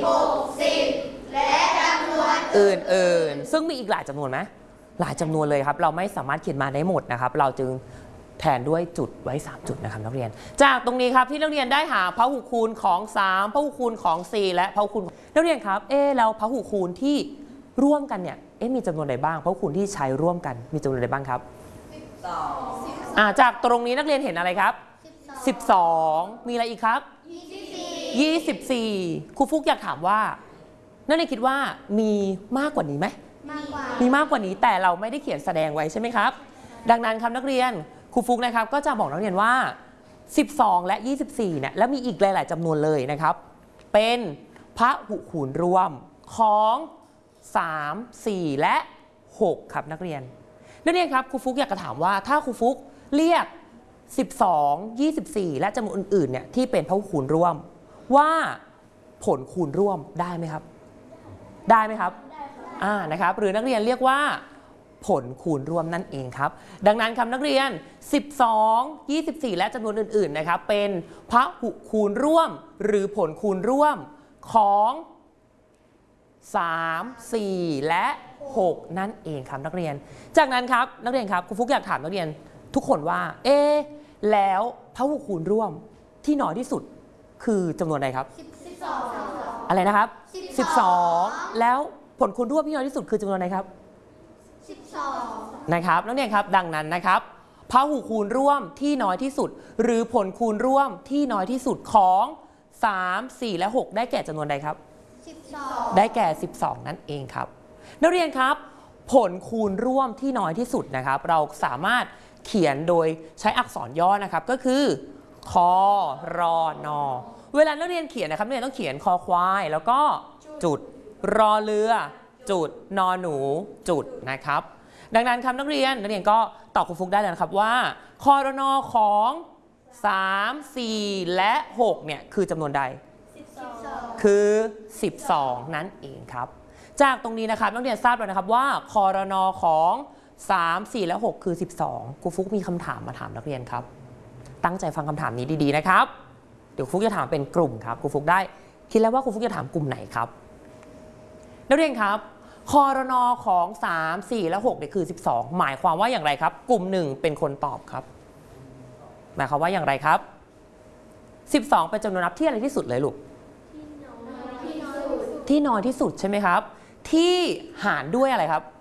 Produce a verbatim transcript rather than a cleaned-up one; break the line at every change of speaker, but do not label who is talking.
หกสิบและจำนวน
อื่นๆซึ่งมีอีกหลายจำนวนไหมหลายจำนวนเลยครับเราไม่สามารถเขียนมาได้หมดนะครับเราจึงแทนด้วยจุดไว้สามจุดนะครับนักเรียนจากตรงนี้ครับที่นักเรียนได้หาพหุคูณของสามพหุคูณของสี่และพหุคูณนักเรียนครับเอ๊ะแล้วพหุคูณที่ร่วมกันเนี่ยเอ๊ะมีจำนวนใดบ้างพหุคูณที่ใช้ร่วมกันมีจำนวนใดบ้างครับ
สิบสอง
อ่าจากตรงนี้นักเรียนเห็นอะไรครับสิบสองมีอะไรอีกครับยี่สิบสี่ครูฟุกอยากถามว่านักเรียนคิดว่ามีมากกว่านี้ไหมมีมากกว่านี้แต่เราไม่ได้เขียนแสดงไว้ใช่ไหมครับดังนั้นครับนักเรียนครูฟุกนะครับก็จะบอกนักเรียนว่าสิบสองและยี่สิบสี่เนี่ยแล้วมีอีกหลายๆจำนวนเลยนะครับเป็นพหุคูณร่วมของสาม สี่และหกครับนักเรียนนักเรียนครับครูฟุกอยากจะถามว่าถ้าครูฟุกเรียกสิบสอง ยี่สิบสี่และจำนวนอื่นๆเนี่ยที่เป็นพหุคูณร่วมว่าผลคูณร่วมได้ไหมครับได้ไหมครับอ่านะครับหรือนักเรียนเรียกว่าผลคูณร่วมนั่นเองครับดังนั้นครับนักเรียนสิบสอง ยี่สิบสี่และจำนวนอื่นๆนะครับเป็นพหุคูณร่วมหรือผลคูณร่วมของสาม สี่ และหกนั่นเองครับนักเรียนจากนั้นครับนักเรียนครับครูฟุกอยากถามนักเรียนทุกคนว่าเอ๊ะแล้วพหุคูณร่วมที่น้อยที่สุดคือจำนวนใดครับสิบสองอะไรนะครับสิบสองแล้วผลคูณร่วมที่น้อยที่สุดคือจำนวนใดครับสิบสองนะครับนักเรียนครับดังนั้นนะครับพหุคูณร่วมที่น้อยที่สุดหรือผลคูณร่วมที่น้อยที่สุดของสาม สี่และหกได้แก่จำนวนใดครับสิบสองได้แก่สิบสองนั่นเองครับนักเรียนครับผลคูณร่วมที่น้อยที่สุดนะครับเราสามารถเขียนโดยใช้อักษรย่อนะครับก็คือคอรอนอเวลานักเรียนเขียนนะครับนักเรียนต้องเขียนคอควายแล้วก็จุดรอเรือจุดนอหนูจุดนะครับดังนั้นครับนักเรียนนักเรียนก็ตอบครูฟุกได้แล้วนะครับว่าคอรอนอของสาม สี่ และหกเนี่ยคือจำนวนใดคือสิบสองนั่นเองครับจากตรงนี้นะครับนักเรียนทราบแล้วนะครับว่าคอรอนอของสาม สี่ และ หกคือสิบสองครูฟุกมีคำถามมาถามนักเรียนครับตั้งใจฟังคำถามนี้ดีๆนะครับเดี๋ยวครูฟุกจะถามเป็นกลุ่มครับครูฟุกได้คิดแล้วว่าครูฟุกจะถามกลุ่มไหนครับนักเรียนครับคอรนอของสาม สี่และหกเนี่ยคือสิบสองหมายความว่าอย่างไรครับกลุ่มหนึ่งเป็นคนตอบครับหมายความว่าอย่างไรครับสิบสองเป็นจำนวนนับที่อะไรที่สุดเลยลูกที่น้อยที่สุดใช่ไหมครับที่หารด้วยอะไรครับ